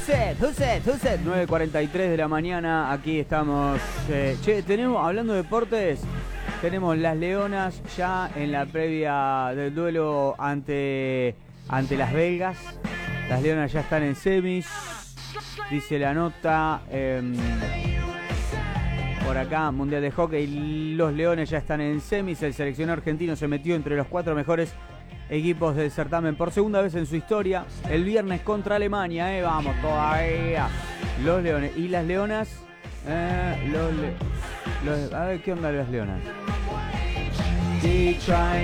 Who said? 9:43 de la mañana, aquí estamos. Tenemos, hablando de deportes, tenemos las Leonas ya en la previa del duelo ante las belgas. Las Leonas ya están en semis, dice la nota. Por acá, Mundial de Hockey, los Leones ya están en semis. El seleccionado argentino se metió entre los 4 mejores equipos del certamen por segunda vez en su historia. El viernes contra Alemania, vamos todavía. Los Leones y las Leonas. A ver, ¿qué onda las Leonas? ¿Qué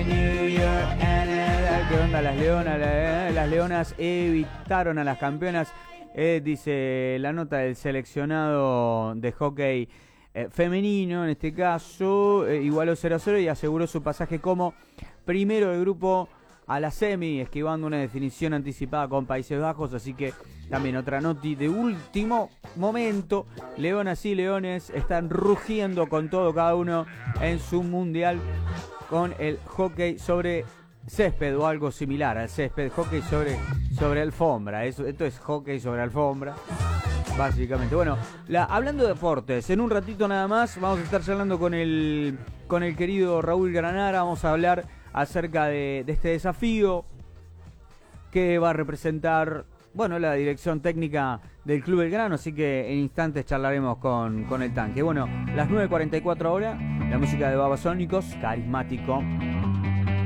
onda las Leonas? Las Leonas evitaron a las campeonas. Dice la nota del seleccionado de hockey femenino, en este caso, igualó 0-0 y aseguró su pasaje como primero de grupo a la semi, esquivando una definición anticipada con Países Bajos. Así que también otra noti de último momento. Leonas y Leones están rugiendo con todo, cada uno en su mundial, con el hockey sobre césped o algo similar al césped, hockey sobre alfombra. Esto es hockey sobre alfombra, básicamente. Bueno, hablando de deportes, en un ratito nada más vamos a estar charlando con el querido Raúl Granara. Vamos a hablar acerca de este desafío que va a representar, bueno, la dirección técnica del Club Belgrano, así que en instantes charlaremos con el tanque. Bueno, las 9:44 horas, la música de Babasónicos, carismático.